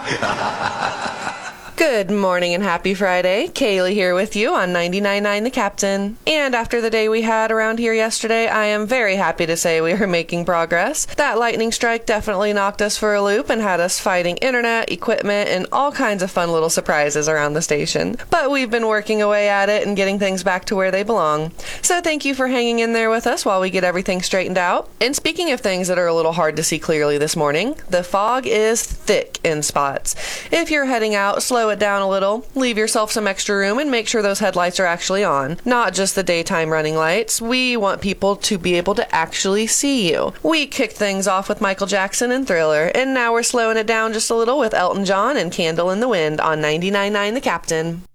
Good morning and happy Friday. Kaylee here with you on 99.9 The Captain. And after the day we had around here yesterday, I am very happy to say we are making progress. That lightning strike definitely knocked us for a loop and had us fighting internet, equipment, and all kinds of fun little surprises around the station. But we've been working away at it and getting things back to where they belong. So thank you for hanging in there with us while we get everything straightened out. And speaking of things that are a little hard to see clearly this morning, the fog is thick in spots. If you're heading out, slow it down a little, leave yourself some extra room, and make sure those headlights are actually on. Not just the daytime running lights. We want people to be able to actually see you. We kicked things off with Michael Jackson and Thriller, and now we're slowing it down just a little with Elton John and Candle in the Wind on 99.9 The Captain.